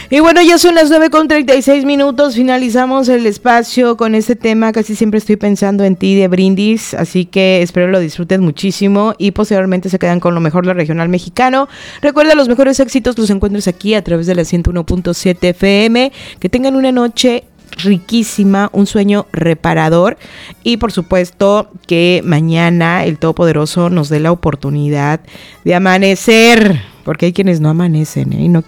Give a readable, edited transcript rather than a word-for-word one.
Y bueno, ya son las 9:36, finalizamos el espacio con este tema. Casi siempre estoy pensando en ti de Brindis, así que espero lo disfruten muchísimo y posteriormente se quedan con lo mejor del regional mexicano. Recuerda, los mejores éxitos los encuentras aquí a través de la 101.7 FM. Que tengan una noche riquísima, un sueño reparador y por supuesto que mañana el Todopoderoso nos dé la oportunidad de amanecer, porque hay quienes no amanecen, y no